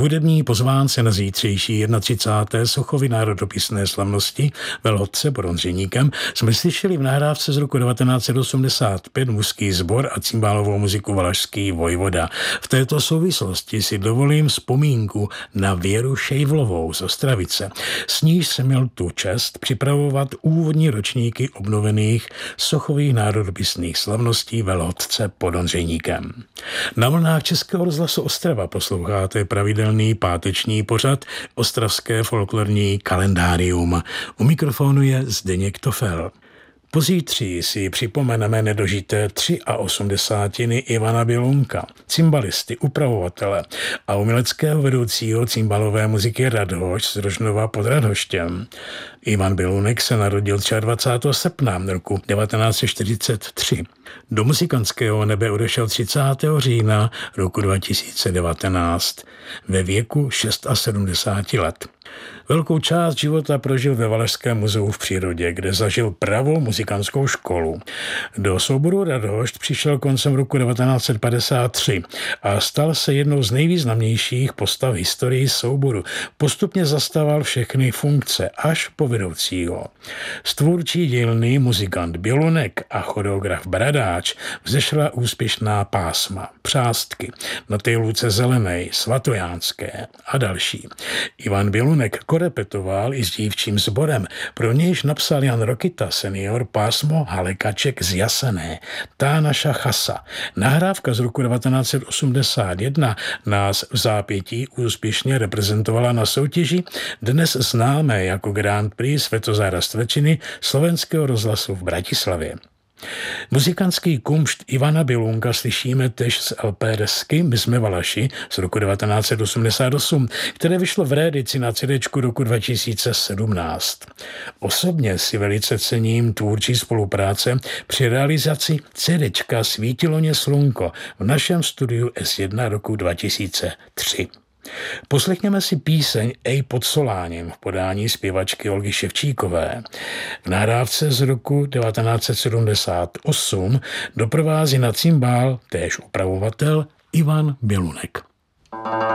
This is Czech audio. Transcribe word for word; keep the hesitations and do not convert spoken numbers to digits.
hudební pozvánce na zítřejší třicáté jedné Sochovy národopisné slavnosti ve Lhotce pod Ondřejníkem jsme slyšeli v nahrávce z roku devatenáct set osmdesát pět mužský sbor a cimbálovou muziku Valašský vojvoda. V této souvislosti si dovolím vzpomínku na Věru Šejvlovou z Ostravice. S níž jsem měl tu čest připravovat úvodní ročníky obnovených Sochových národopisných slavností ve Lhotce pod Ondřejníkem. Na vlnách Českého rozhlasu Ostrava posloucháte pravidelný páteční pořad Ostravské folklorní kalendárium. U mikrofonu je Zdeněk Tofel. Pozítří si připomeneme nedožité osmdesátiny Ivana Bělounka, cimbalisty, upravovatele a uměleckého vedoucího cimbalové muziky Radhošť z Rožnova pod Radhoštěm. Ivan Bělounek se narodil dvacátého třetího srpna roku devatenáct set čtyřicet tři. Do muzikantského nebe odešel třicátého října roku dva tisíce devatenáct ve věku sedmdesáti šesti let. Velkou část života prožil ve Valašském muzeu v přírodě, kde zažil pravou muzikantskou školu. Do souboru Radhošť přišel koncem roku devatenáct set padesát tři a stal se jednou z nejvýznamnějších postav historii souboru. Postupně zastával všechny funkce až po vedoucího. Z tvůrčí dílny muzikant Bělounek a choreograf Bradáč vzešla úspěšná pásma, Přástky, Na té louce zelenej, Svatojánské a další. Ivan Bělounek korepetoval i s dívčím sborem, pro nějž napsal Jan Rokita senior pásmo Halekaček z Jasené, Tá naša chasa. Nahrávka z roku devatenáct set osmdesát jedna nás v zápětí úspěšně reprezentovala na soutěži dnes známé jako Grand Prix Světozára Střečiny Slovenského rozhlasu v Bratislavě. Muzikantský kumšt Ivana Bělounka slyšíme též z el pé desky My jsme Valaši z roku devatenáct set osmdesát osm, které vyšlo v réedici na CDčku roku dva tisíce sedmnáct. Osobně si velice cením tvůrčí spolupráce při realizaci CDčka Svítiloně slunko v našem studiu es jedna roku dva tisíce tři. Poslechněme si píseň Ej pod Soláněm v podání zpěvačky Olgy Ševčíkové. V nahrávce z roku devatenáct set sedmdesát osm doprovází na cimbál též upravovatel Ivan Bělounek.